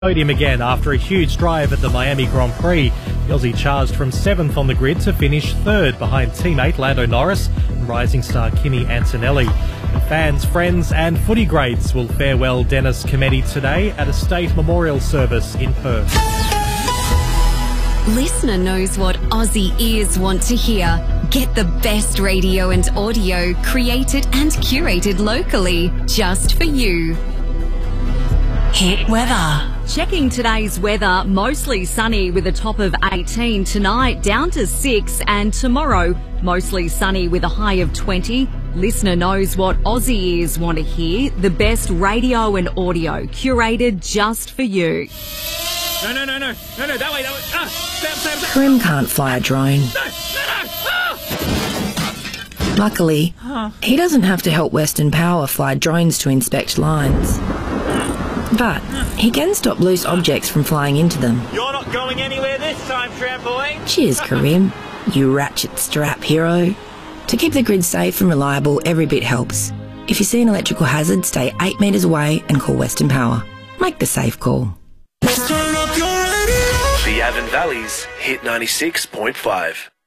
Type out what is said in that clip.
Podium again after a huge drive at the Miami Grand Prix. The Aussie charged from 7th on the grid to finish 3rd behind teammate Lando Norris and rising star Kimi Antonelli. And fans, friends and footy greats will farewell Dennis Cometti today at a state memorial service in Perth. Listener knows what Aussie ears want to hear. Get the best radio and audio created and curated locally just for you. Hit weather. Checking today's weather, mostly sunny with a top of 18 tonight, down to 6, and tomorrow mostly sunny with a high of 20. Listener knows what Aussie ears want to hear. The best radio and audio curated just for you. No, that way. Stop. Karim can't fly a drone. Luckily, he doesn't have to help Western Power fly drones to inspect lines. But he can stop loose objects from flying into them. You're not going anywhere this time, trampoline. Cheers, Karim, you ratchet strap hero. To keep the grid safe and reliable, every bit helps. If you see an electrical hazard, stay 8 metres away and call Western Power. Make the safe call. The Avon Valley's Hit 96.5.